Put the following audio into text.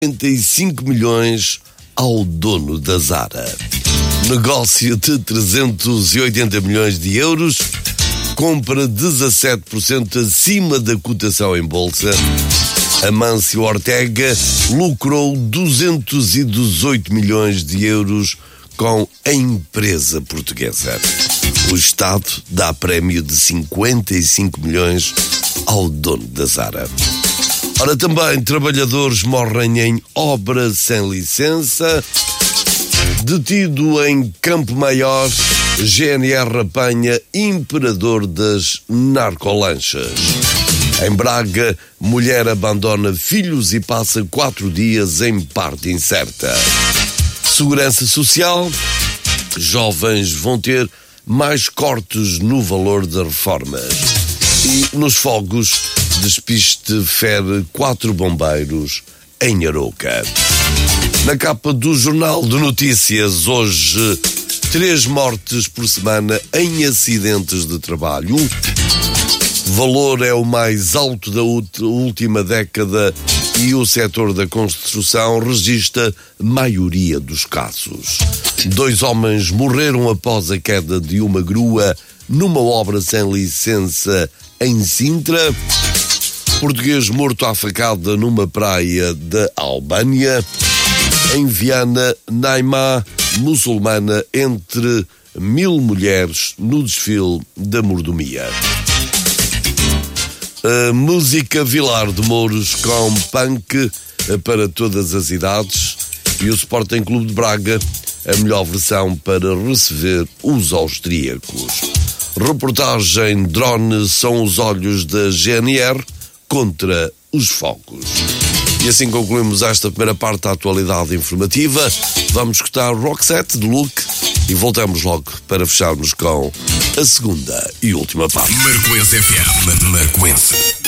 45 milhões ao dono da Zara. Negócio de 380 milhões de euros, compra 17% acima da cotação em bolsa. Amancio Ortega lucrou 218 milhões de euros com a empresa portuguesa. O Estado dá prémio de 55 milhões ao dono da Zara. Ora, também trabalhadores morrem em obra sem licença. Detido em Campo Maior, GNR apanha imperador das narcolanchas. Em Braga, mulher abandona filhos e passa 4 dias em parte incerta. Segurança Social, jovens vão ter mais cortes no valor das reformas. E nos fogos, despiste fere 4 bombeiros em Arouca. Na capa do Jornal de Notícias, hoje, 3 mortes por semana em acidentes de trabalho. O valor é o mais alto da última década e o setor da construção registra maioria dos casos. 2 homens morreram após a queda de uma grua numa obra sem licença em Sintra. Português morto à facada numa praia da Albânia. Em Viana, Naimá, muçulmana entre 1000 mulheres no desfile da mordomia. A música Vilar de Mouros com punk para todas as idades e o Sporting Clube de Braga, a melhor versão para receber os austríacos. Reportagem Drone são os olhos da GNR contra os fogos. E assim concluímos esta primeira parte da atualidade informativa. Vamos escutar Roxette de Look e voltamos logo para fecharmos com a segunda e última parte. Marcoense FM, Marcoense.